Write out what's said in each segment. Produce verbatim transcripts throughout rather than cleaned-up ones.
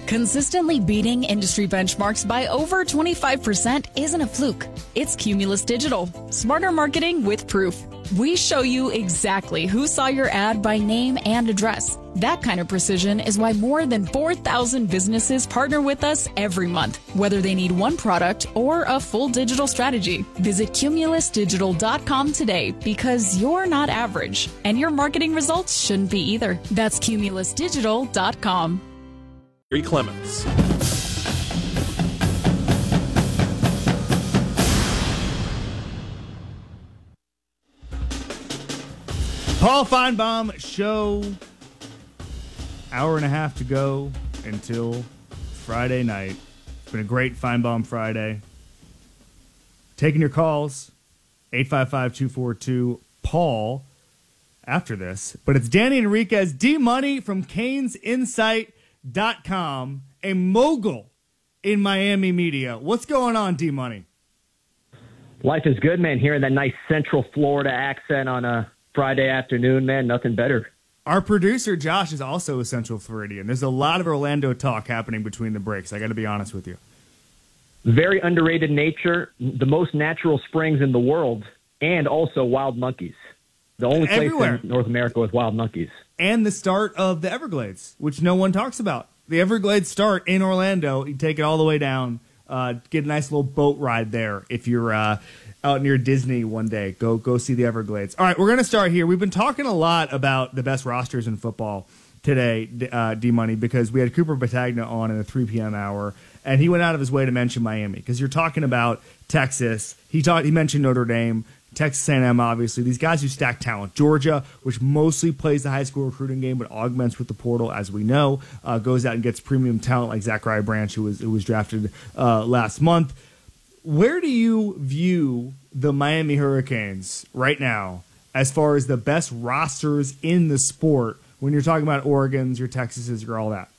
Consistently beating industry benchmarks by over twenty-five percent isn't a fluke. It's Cumulus Digital, smarter marketing with proof. We show you exactly who saw your ad by name and address. That kind of precision is why more than four thousand businesses partner with us every month, whether they need one product or a full digital strategy. Visit cumulus digital dot com today because you're not average, and your marketing results shouldn't be either. That's cumulus digital dot com. Gary Clemens. Paul Finebaum Show. Hour and a half to go until Friday night. It's been a great Finebaum Friday. Taking your calls, eight five five, two four two, Paul after this. But it's Danny Enriquez, D-Money from Canes Insight dot com, a mogul in Miami media. What's going on, D-Money? Life is good, man. Hearing that nice Central Florida accent on a Friday afternoon, man, nothing better. Our producer, Josh, is also a Central Floridian. There's a lot of Orlando talk happening between the breaks. I got to be honest with you. Very underrated nature, the most natural springs in the world, and also wild monkeys. The only place Everywhere. in North America with wild monkeys. And the start of the Everglades, which no one talks about. The Everglades start in Orlando. You take it all the way down. Uh, get a nice little boat ride there if you're uh, out near Disney one day. Go go see the Everglades. All right, we're going to start here. We've been talking a lot about the best rosters in football today, uh, D-Money, because we had Cooper Battaglia on in the three p.m. hour, and he went out of his way to mention Miami because you're talking about Texas. He talked. He mentioned Notre Dame. Texas A and M, obviously. These guys who stack talent. Georgia, which mostly plays the high school recruiting game but augments with the portal, as we know, uh, goes out and gets premium talent like Zachariah Branch, who was, who was drafted uh, last month. Where do you view the Miami Hurricanes right now as far as the best rosters in the sport when you're talking about Oregons, your Texases, your all that?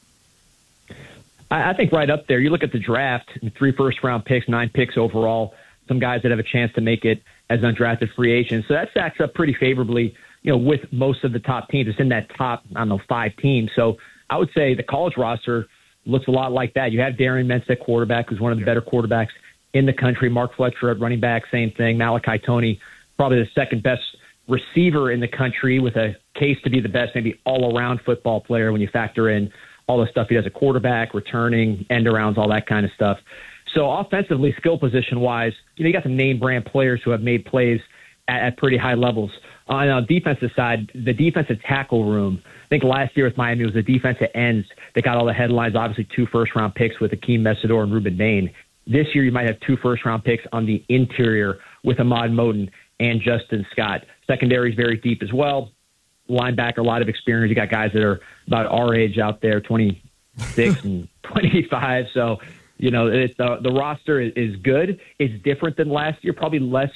I, I think right up there. You look at the draft, three first-round picks, nine picks overall, some guys that have a chance to make it as undrafted free agents. So that stacks up pretty favorably, you know, with most of the top teams. It's in that top, I don't know, five teams. So I would say the college roster looks a lot like that. You have Darian Mentz at quarterback, who's one of the yeah. better quarterbacks in the country. Mark Fletcher at running back, same thing. Malachi Toney, probably the second best receiver in the country with a case to be the best, maybe all-around football player when you factor in all the stuff he does at quarterback, returning, end-arounds, all that kind of stuff. So offensively, skill position-wise, you know, you got some name-brand players who have made plays at, at pretty high levels. On the defensive side, the defensive tackle room, I think last year with Miami it was the defensive ends that got all the headlines, obviously two first-round picks with Akeem Mesidor and Ruben Bain. This year you might have two first-round picks on the interior with Ahmad Moten and Justin Scott. Secondary is very deep as well. Linebacker, a lot of experience. You got guys that are about our age out there, twenty-six and twenty-five, so – You know, it, the, the roster is, is good. It's different than last year, probably less,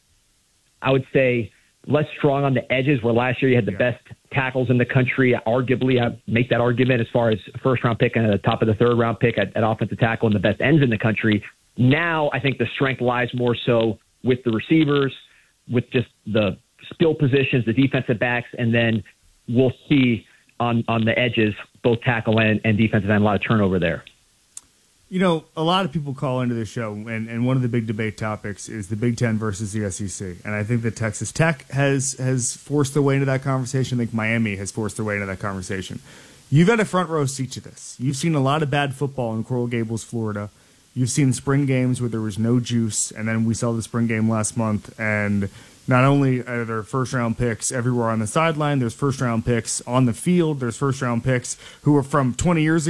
I would say, less strong on the edges, where last year you had the yeah. best tackles in the country. Arguably, I make that argument as far as first-round pick and the top of the third-round pick at, at offensive tackle and the best ends in the country. Now I think the strength lies more so with the receivers, with just the skill positions, the defensive backs, and then we'll see on, on the edges, both tackle and, and defensive end, a lot of turnover there. You know, a lot of people call into the show, and, and one of the big debate topics is the Big Ten versus the S E C. And I think that Texas Tech has has forced their way into that conversation. I think Miami has forced their way into that conversation. You've had a front row seat to this. You've seen a lot of bad football in Coral Gables, Florida. You've seen spring games where there was no juice, and then we saw the spring game last month, and not only are there first-round picks everywhere on the sideline, there's first-round picks on the field, there's first-round picks who are from twenty years ago.